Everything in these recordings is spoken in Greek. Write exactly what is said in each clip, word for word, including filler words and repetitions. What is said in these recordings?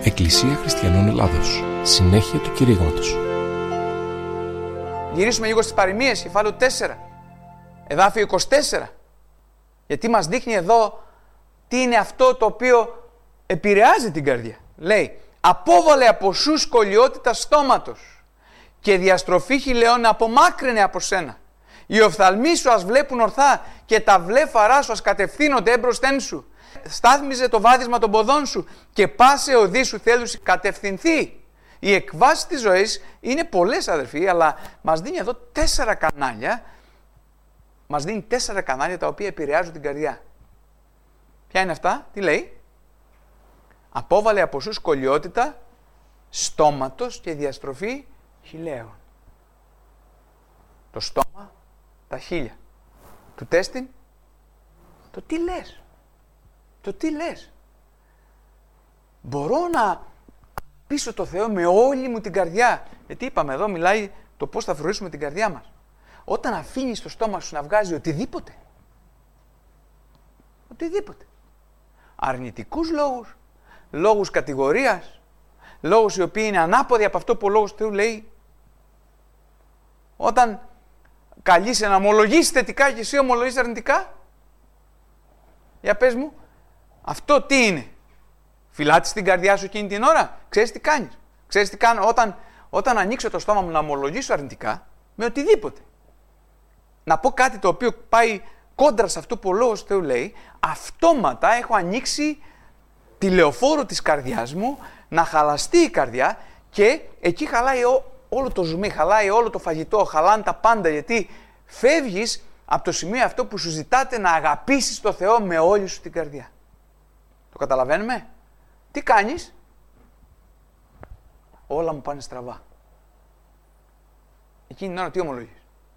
Εκκλησία Χριστιανών Ελλάδος. Συνέχεια του κηρύγματος. Γυρίσουμε λίγο στις παροιμίες, κεφάλαιο τέσσερα, εδάφιο είκοσι τέσσερα. Γιατί μας δείχνει εδώ τι είναι αυτό το οποίο επηρεάζει την καρδιά. Λέει, απόβαλε από σου σκολιότητα στόματος και διαστροφή χειλαιών απομάκρυνε από σένα. Οι οφθαλμοί σου ας βλέπουν ορθά και τα βλέφαρά σου ας κατευθύνονται έμπροσθέν σου. Στάθμιζε το βάδισμα των ποδών σου και πάσε οδοί σου θέλουσι κατευθυνθεί. Οι εκβάσεις της ζωής είναι πολλές, αδερφοί, αλλά μας δίνει εδώ τέσσερα κανάλια. Μας δίνει τέσσερα κανάλια τα οποία επηρεάζουν την καρδιά. Ποια είναι αυτά, τι λέει? Απόβαλε από σου σκολιότητα στόματος και διαστροφή χειλαίων. Το στόμα, τα χείλια. Του τέστην, το τι λες. Το τι λες. Μπορώ να πείσω το Θεό με όλη μου την καρδιά. Γιατί είπαμε εδώ, μιλάει το πώς θα φρουρήσουμε την καρδιά μας. Όταν αφήνεις το στόμα σου να βγάζει οτιδήποτε, οτιδήποτε, αρνητικούς λόγους, λόγους κατηγορίας, λόγους οι οποίοι είναι ανάποδοι από αυτό που ο Λόγος του Θεού λέει, όταν καλείσαι να ομολογήσεις θετικά και εσύ ομολογείς αρνητικά, για πες μου, αυτό τι είναι? Φυλάτεις την καρδιά σου εκείνη την ώρα? Ξέρεις τι κάνεις? Ξέρεις τι κάνω όταν, όταν ανοίξω το στόμα μου να ομολογήσω αρνητικά με οτιδήποτε? Να πω κάτι το οποίο πάει κόντρα σε αυτό που ο Λόγος του Θεού λέει, αυτόματα έχω ανοίξει τη λεωφόρο της καρδιάς μου να χαλαστεί η καρδιά και εκεί χαλάει ό, όλο το ζουμί, χαλάει όλο το φαγητό, χαλάνε τα πάντα, γιατί φεύγεις από το σημείο αυτό που σου ζητάτε να αγαπήσεις το Θεό με όλη σου την καρδιά. Το καταλαβαίνουμε? Τι κάνεις? Όλα μου πάνε στραβά. Εκείνη την ώρα τι ομολογείς?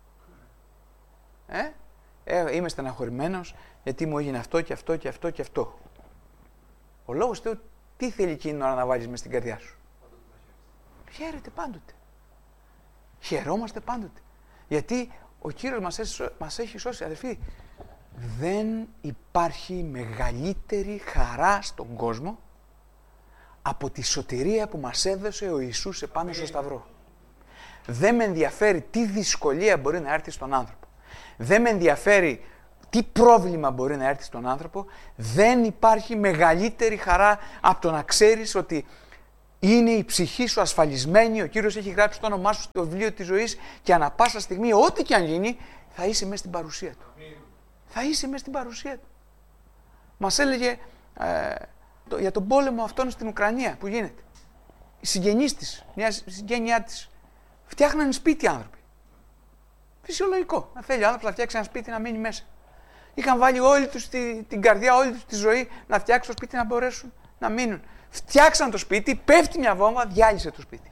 Ε? ε, είμαι στεναχωρημένος γιατί μου έγινε αυτό και αυτό και αυτό και αυτό. Ο Λόγος του Θεού τι θέλει εκείνη την ώρα να βάλεις μες στην καρδιά σου? Χαίρεται πάντοτε. Χαιρόμαστε πάντοτε. Γιατί ο Κύριος μας έχει, μας έχει σώσει, αδελφοί. Δεν υπάρχει μεγαλύτερη χαρά στον κόσμο από τη σωτηρία που μας έδωσε ο Ιησούς επάνω στο Σταυρό. Δεν με ενδιαφέρει τι δυσκολία μπορεί να έρθει στον άνθρωπο. Δεν με ενδιαφέρει τι πρόβλημα μπορεί να έρθει στον άνθρωπο. Δεν υπάρχει μεγαλύτερη χαρά από το να ξέρεις ότι είναι η ψυχή σου ασφαλισμένη, ο Κύριος έχει γράψει το όνομά σου στο βιβλίο της ζωής και ανά πάσα στιγμή, ό,τι και αν γίνει, θα είσαι μέσα στην παρουσία του. Θα είσαι μέσα στην παρουσία του. Μας έλεγε ε, το, για τον πόλεμο αυτόν στην Ουκρανία που γίνεται. Οι συγγενείς της, μια συγγένειά της, φτιάχνανε σπίτι άνθρωποι. Φυσιολογικό. Να θέλει ο άνθρωπος να φτιάξει ένα σπίτι να μείνει μέσα. Είχαν βάλει όλη τους τη, την καρδιά, όλη τους τη ζωή να φτιάξουν το σπίτι να μπορέσουν να μείνουν. Φτιάξαν το σπίτι, πέφτει μια βόμβα, διάλυσε το σπίτι.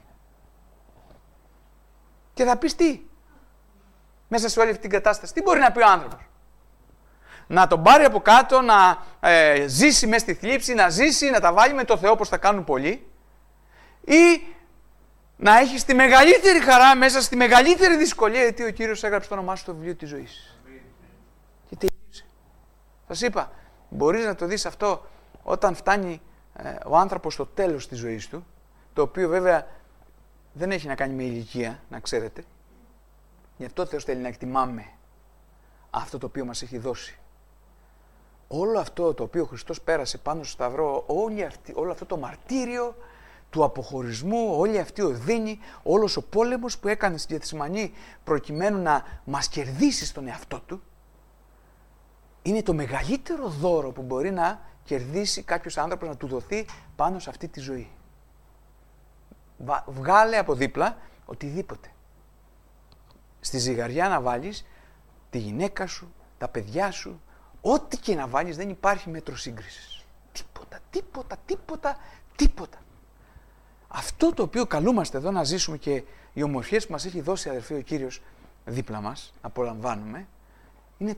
Και θα πεις τι? Μέσα σε όλη αυτή την κατάσταση, τι μπορεί να πει ο άνθρωπος? Να τον πάρει από κάτω, να ε, ζήσει μέσα στη θλίψη, να ζήσει, να τα βάλει με το Θεό όπως θα κάνουν πολλοί, ή να έχει τη μεγαλύτερη χαρά μέσα στη μεγαλύτερη δυσκολία, γιατί ο Κύριος έγραψε το όνομά σου στο βιβλίο της ζωής. Και τελείωσε. Σας είπα, μπορείς να το δεις αυτό όταν φτάνει ε, ο άνθρωπος στο τέλος της ζωής του, το οποίο βέβαια δεν έχει να κάνει με ηλικία, να ξέρετε. Γι' αυτό ο Θεός θέλει να εκτιμάμε αυτό το οποίο μας έχει δώσει. Όλο αυτό το οποίο ο Χριστός πέρασε πάνω στο Σταυρό, όλη αυτή, όλο αυτό το μαρτύριο του αποχωρισμού, όλη αυτή η οδύνη, όλος ο πόλεμος που έκανε στην Γεθσιμανή προκειμένου να μας κερδίσει στον εαυτό του, είναι το μεγαλύτερο δώρο που μπορεί να κερδίσει κάποιος άνθρωπος, να του δοθεί πάνω σε αυτή τη ζωή. Βγάλε από δίπλα οτιδήποτε. Στη ζυγαριά να βάλεις τη γυναίκα σου, τα παιδιά σου, ό,τι και να βάλεις, δεν υπάρχει μέτρο σύγκρισης. Τίποτα, τίποτα, τίποτα, τίποτα. Αυτό το οποίο καλούμαστε εδώ να ζήσουμε και οι ομορφιές που μας έχει δώσει, αδερφοί, ο Κύριος δίπλα μας, να απολαμβάνουμε, είναι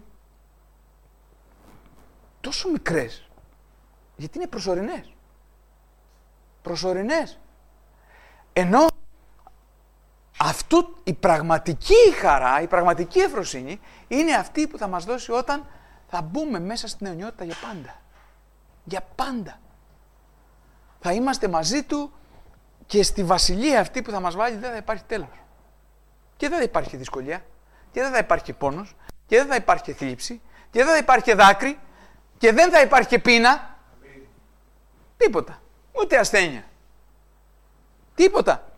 τόσο μικρές, γιατί είναι προσωρινές. Προσωρινές. Ενώ αυτό, η πραγματική χαρά, η πραγματική ευφροσύνη είναι αυτή που θα μας δώσει όταν θα μπούμε μέσα στην αιωνιότητα για πάντα. Για πάντα. θα είμαστε μαζί του και στη βασιλεία αυτή που θα μας βάλει δεν θα υπάρχει τέλος. Και δεν θα υπάρχει δυσκολία, και δεν θα υπάρχει πόνος, και δεν θα υπάρχει θλίψη, και δεν θα υπάρχει δάκρυ, και δεν θα υπάρχει πείνα. Τίποτα. Ούτε ασθένεια. Τίποτα.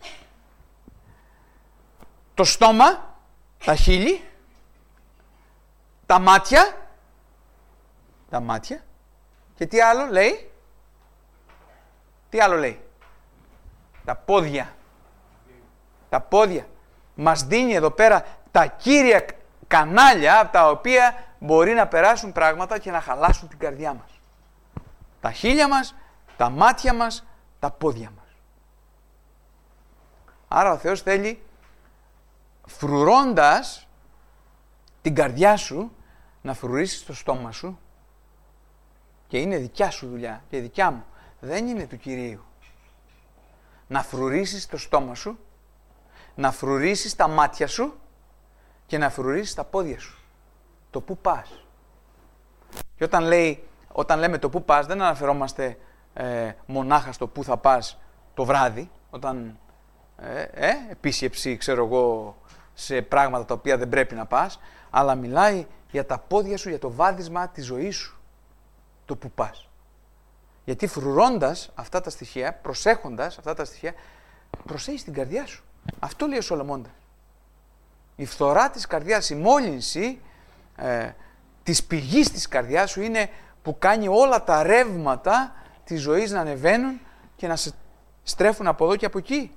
Το στόμα, τα χείλη, τα μάτια, τα μάτια και τι άλλο λέει, τι άλλο λέει, τα πόδια, τα πόδια. Μας δίνει εδώ πέρα τα κύρια κανάλια από τα οποία μπορεί να περάσουν πράγματα και να χαλάσουν την καρδιά μας. Τα χείλια μας, τα μάτια μας, τα πόδια μας. Άρα ο Θεός θέλει, φρουρώντας την καρδιά σου, να φρουρίσεις το στόμα σου, και είναι δικιά σου δουλειά και δικιά μου, δεν είναι του Κυρίου. Να φρουρίσεις το στόμα σου, να φρουρίσεις τα μάτια σου και να φρουρίσεις τα πόδια σου. Το πού πας. Και όταν, λέει, όταν λέμε το πού πας, δεν αναφερόμαστε ε, μονάχα στο πού θα πας το βράδυ, όταν ε, ε, επίσκεψη, ξέρω εγώ, σε πράγματα τα οποία δεν πρέπει να πας, αλλά μιλάει για τα πόδια σου, για το βάδισμα της ζωής σου, το που πας. Γιατί φρουρώντας αυτά τα στοιχεία, προσέχοντας αυτά τα στοιχεία, προσέχεις την καρδιά σου. Αυτό λέει ο Σολομώντας. Η φθορά της καρδιάς, η μόλυνση ε, της πηγής της καρδιάς σου είναι που κάνει όλα τα ρεύματα της ζωής να ανεβαίνουν και να σε στρέφουν από εδώ και από εκεί.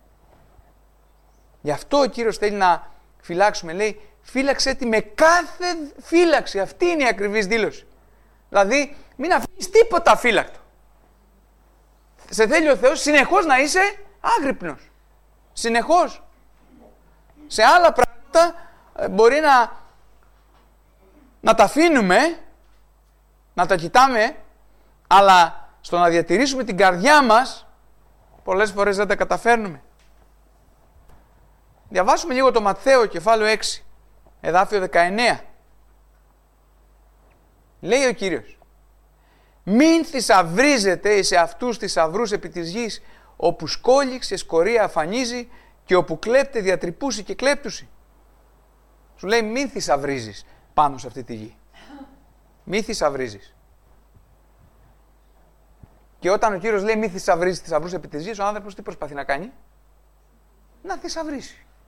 Γι' αυτό ο Κύριος θέλει να φυλάξουμε, λέει, φύλαξε τη με κάθε φύλαξη. Αυτή είναι η ακριβής δήλωση. Δηλαδή, μην αφήνεις τίποτα αφύλακτο. Σε θέλει ο Θεός συνεχώς να είσαι άγρυπνος. Συνεχώς. Σε άλλα πράγματα μπορεί να, να τα αφήνουμε, να τα κοιτάμε, αλλά στο να διατηρήσουμε την καρδιά μας, πολλές φορές δεν τα καταφέρνουμε. Διαβάσουμε λίγο το Ματθαίο κεφάλαιο έξι, εδάφιο δεκαεννέα. Λέει ο Κύριος, μην θησαυρίζετε σε αυτούς θησαυρούς επί της γης, όπου σκόλιξ και σκορία αφανίζει και όπου κλέπτε διατρυπούσει και κλέπτουσει. Σου λέει μην θησαυρίζεις πάνω σε αυτή τη γη. Μην θησαυρίζεις. Και όταν ο Κύριος λέει μην θησαυρίζεις θησαυρούς επί της γης, ο άνθρωπος τι προσπαθεί να κάνει? Να θησαυρίσει.